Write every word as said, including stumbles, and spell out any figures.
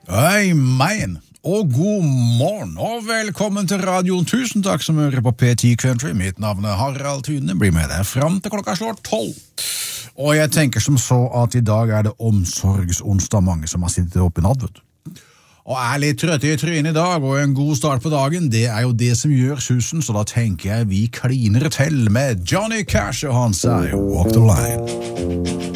Amen. Og god morgen, og velkommen til radioen. Tusen takk som hører på P ti Country. Mitt navn er Harald Tune. Blir med deg frem til klokka slår tolv. Og jeg tenker som så at i dag er det omsorgsonsdag, mange som har sittet oppe i natt, vet du. Og er litt trøtte i trynet i dag, og en god start på dagen, det er jo det som gjør susen, så da tenker jeg vi kliner til med Johnny Cash, og han sier Walk the Line.